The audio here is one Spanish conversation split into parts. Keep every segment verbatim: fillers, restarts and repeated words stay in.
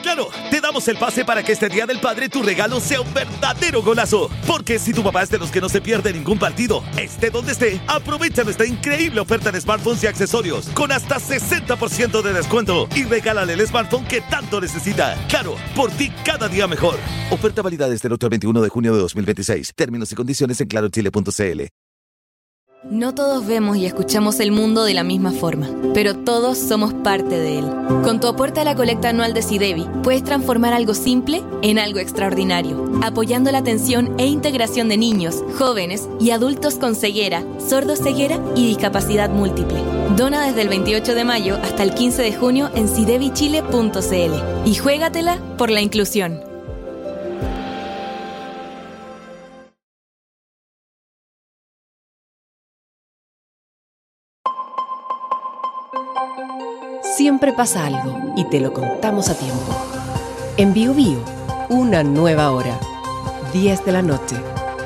Claro, te damos el pase para que este Día del Padre tu regalo sea un verdadero golazo. Porque si tu papá es de los que no se pierde ningún partido, esté donde esté, aprovecha nuestra increíble oferta de smartphones y accesorios con hasta sesenta por ciento de descuento y regálale el smartphone que tanto necesita. Claro, por ti cada día mejor. Oferta válida desde el ocho al veintiuno de junio de dos mil veintiséis. Términos y condiciones en claro chile punto c l. No todos vemos y escuchamos el mundo de la misma forma, pero todos somos parte de él. Con tu aporte a la colecta anual de SIDEBI, puedes transformar algo simple en algo extraordinario, apoyando la atención e integración de niños, jóvenes y adultos con ceguera, sordoceguera y discapacidad múltiple. Dona desde el veintiocho de mayo hasta el quince de junio en sidebi chile punto c l y juégatela por la inclusión. Siempre pasa algo y te lo contamos a tiempo. En Bio Bio, una nueva hora. diez de la noche.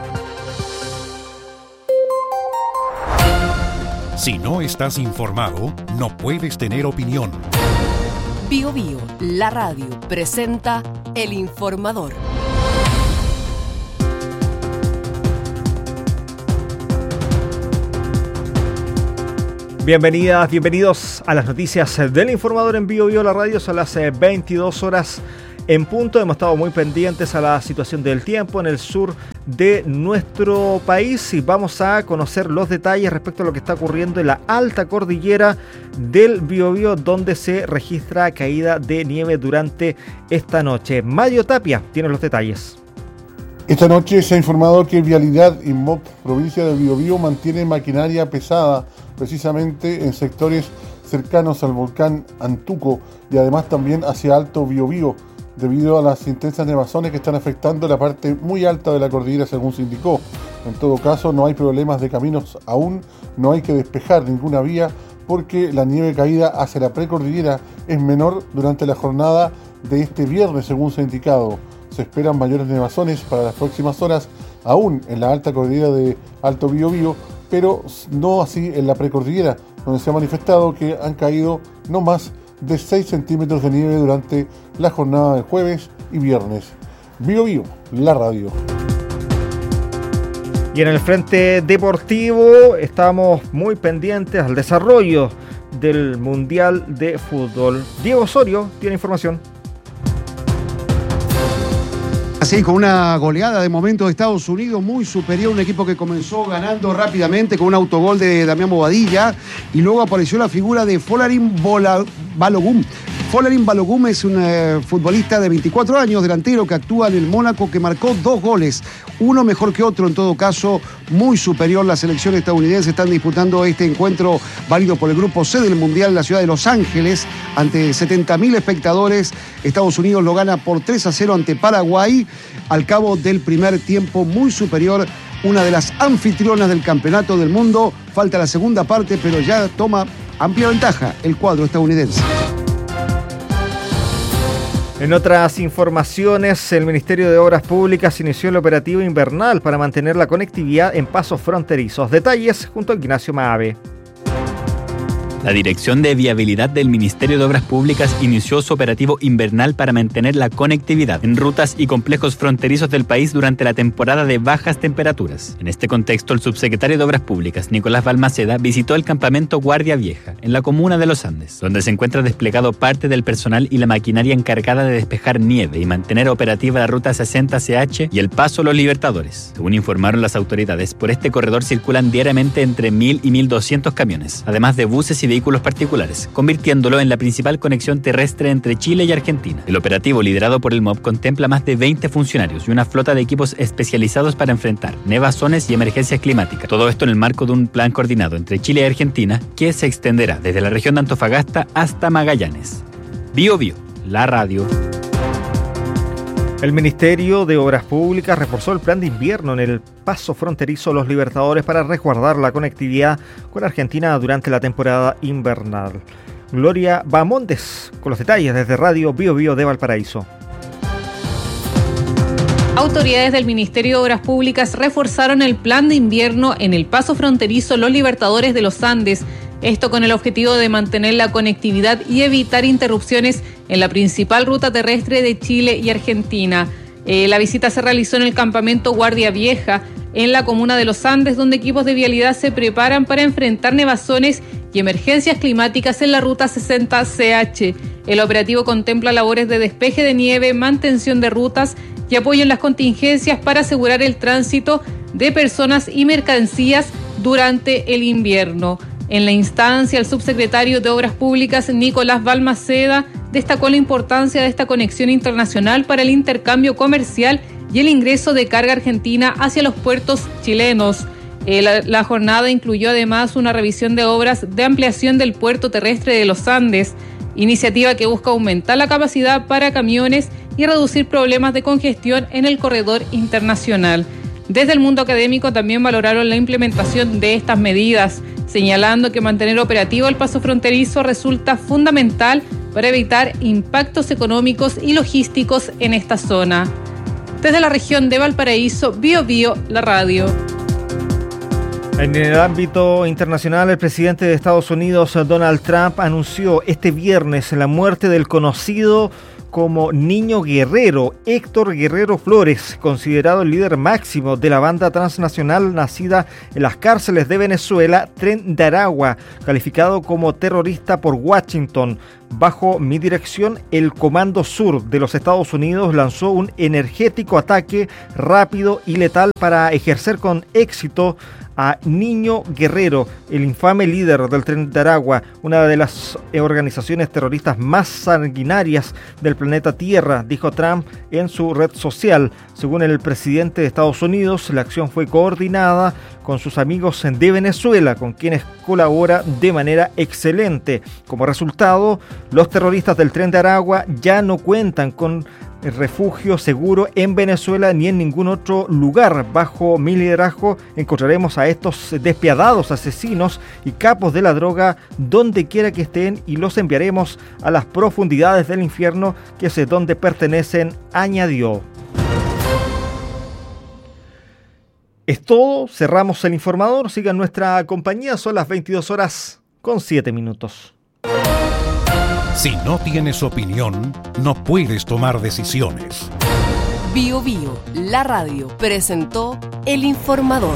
Si no estás informado, no puedes tener opinión. Bio Bio, la radio, presenta El Informador. Bienvenidas, bienvenidos a las noticias del Informador en Bio Bio, la radio. Son las veintidós horas en punto. Hemos estado muy pendientes a la situación del tiempo en el sur de nuestro país y vamos a conocer los detalles respecto a lo que está ocurriendo en la alta cordillera del Biobío, donde se registra caída de nieve durante esta noche. Mario Tapia tiene los detalles. Esta noche se ha informado que Vialidad y M O P, provincia de Biobío, mantiene maquinaria pesada precisamente en sectores cercanos al volcán Antuco y además también hacia Alto Biobío, debido a las intensas nevazones que están afectando la parte muy alta de la cordillera, según se indicó. En todo caso, no hay problemas de caminos aún, no hay que despejar ninguna vía porque la nieve caída hacia la precordillera es menor durante la jornada de este viernes, según se ha indicado. Se esperan mayores nevazones para las próximas horas, aún en la alta cordillera de Alto Biobío, pero no así en la precordillera, donde se ha manifestado que han caído no más de seis centímetros de nieve durante la jornada de jueves y viernes. Bio Bio, la radio. Y en el frente deportivo estamos muy pendientes al desarrollo del Mundial de Fútbol. Diego Osorio tiene información. Así, con una goleada de momento de Estados Unidos muy superior, un equipo que comenzó ganando rápidamente con un autogol de Damián Bobadilla y luego apareció la figura de Folarin Balogun. Folarin Balogun es un eh, futbolista de veinticuatro años, delantero que actúa en el Mónaco, que marcó dos goles, uno mejor que otro, en todo caso muy superior. La selección estadounidense están disputando este encuentro válido por el grupo C del Mundial en la ciudad de Los Ángeles ante setenta mil espectadores. Estados Unidos lo gana por tres a cero ante Paraguay al cabo del primer tiempo, muy superior, una de las anfitrionas del campeonato del mundo. Falta la segunda parte, pero ya toma amplia ventaja el cuadro estadounidense. En otras informaciones, el Ministerio de Obras Públicas inició el operativo invernal para mantener la conectividad en pasos fronterizos. Detalles junto a Ignacio Maave. La Dirección de Viabilidad del Ministerio de Obras Públicas inició su operativo invernal para mantener la conectividad en rutas y complejos fronterizos del país durante la temporada de bajas temperaturas. En este contexto, el subsecretario de Obras Públicas, Nicolás Balmaceda, visitó el campamento Guardia Vieja, en la comuna de Los Andes, donde se encuentra desplegado parte del personal y la maquinaria encargada de despejar nieve y mantener operativa la ruta sesenta C H y el Paso Los Libertadores. Según informaron las autoridades, por este corredor circulan diariamente entre mil y mil doscientos camiones, además de buses y vehículos particulares, convirtiéndolo en la principal conexión terrestre entre Chile y Argentina. El operativo liderado por el M O P contempla más de veinte funcionarios y una flota de equipos especializados para enfrentar nevazones y emergencias climáticas. Todo esto en el marco de un plan coordinado entre Chile y Argentina que se extenderá desde la región de Antofagasta hasta Magallanes. Bio Bio, la radio. El Ministerio de Obras Públicas reforzó el plan de invierno en el paso fronterizo Los Libertadores para resguardar la conectividad con Argentina durante la temporada invernal. Gloria Bamontes con los detalles desde Radio Bio Bio de Valparaíso. Autoridades del Ministerio de Obras Públicas reforzaron el plan de invierno en el paso fronterizo Los Libertadores de los Andes, Esto con el objetivo de mantener la conectividad y evitar interrupciones en la principal ruta terrestre de Chile y Argentina. Eh, la visita se realizó en el campamento Guardia Vieja, en la comuna de Los Andes, donde equipos de vialidad se preparan para enfrentar nevazones y emergencias climáticas en la ruta sesenta C H. El operativo contempla labores de despeje de nieve, mantención de rutas y apoyo en las contingencias para asegurar el tránsito de personas y mercancías durante el invierno. En la instancia, el subsecretario de Obras Públicas, Nicolás Balmaceda, destacó la importancia de esta conexión internacional para el intercambio comercial y el ingreso de carga argentina hacia los puertos chilenos. Eh, la, la jornada incluyó además una revisión de obras de ampliación del puerto terrestre de Los Andes, iniciativa que busca aumentar la capacidad para camiones y reducir problemas de congestión en el corredor internacional. Desde el mundo académico también valoraron la implementación de estas medidas, señalando que mantener operativo el paso fronterizo resulta fundamental para evitar impactos económicos y logísticos en esta zona. Desde la región de Valparaíso, Bío Bío, la radio. En el ámbito internacional, el presidente de Estados Unidos, Donald Trump, anunció este viernes la muerte del conocido como Niño Guerrero, Héctor Guerrero Flores, considerado el líder máximo de la banda transnacional nacida en las cárceles de Venezuela, Tren de Aragua, calificado como terrorista por Washington. Bajo mi dirección, el Comando Sur de los Estados Unidos lanzó un energético ataque rápido y letal para ejercer con éxito a Niño Guerrero, el infame líder del Tren de Aragua, una de las organizaciones terroristas más sanguinarias del planeta Tierra, dijo Trump en su red social. Según el presidente de Estados Unidos, la acción fue coordinada con sus amigos de Venezuela, con quienes colabora de manera excelente. Como resultado, los terroristas del Tren de Aragua ya no cuentan con refugio seguro en Venezuela ni en ningún otro lugar. Bajo mi liderazgo encontraremos a estos despiadados asesinos y capos de la droga donde quiera que estén y los enviaremos a las profundidades del infierno, que es donde pertenecen, añadió. Es todo, cerramos el informador. Sigan nuestra compañía, son las veintidós horas con siete minutos. Si no tienes opinión, no puedes tomar decisiones. Bío Bío, la radio, presentó El Informador.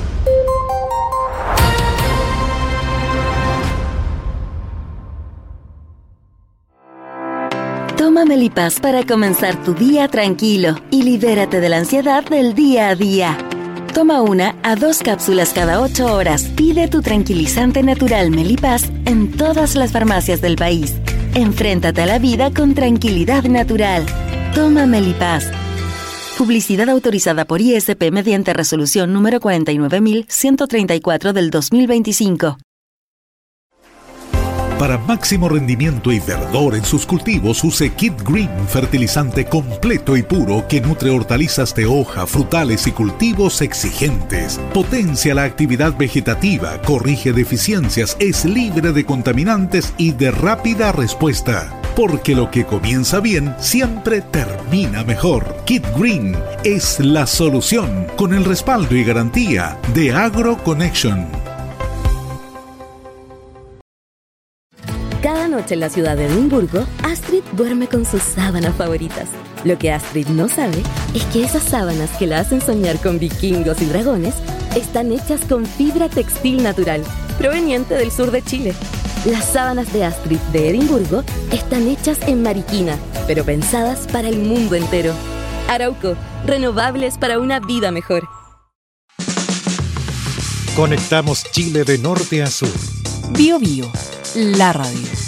Toma Melipaz para comenzar tu día tranquilo y libérate de la ansiedad del día a día. Toma una a dos cápsulas cada ocho horas. Pide tu tranquilizante natural Melipaz en todas las farmacias del país. Enfréntate a la vida con tranquilidad natural. Toma Melipaz. Publicidad autorizada por I S P mediante resolución número cuarenta y nueve mil ciento treinta y cuatro del dos mil veinticinco. Para máximo rendimiento y verdor en sus cultivos, use Kit Green, fertilizante completo y puro que nutre hortalizas de hoja, frutales y cultivos exigentes. Potencia la actividad vegetativa, corrige deficiencias, es libre de contaminantes y de rápida respuesta. Porque lo que comienza bien siempre termina mejor. Kit Green es la solución, con el respaldo y garantía de AgroConnection. Cada noche en la ciudad de Edimburgo, Astrid duerme con sus sábanas favoritas. Lo que Astrid no sabe es que esas sábanas que la hacen soñar con vikingos y dragones están hechas con fibra textil natural, proveniente del sur de Chile. Las sábanas de Astrid de Edimburgo están hechas en Mariquina, pero pensadas para el mundo entero. Arauco, renovables para una vida mejor. Conectamos Chile de norte a sur. Bío Bío, la radio.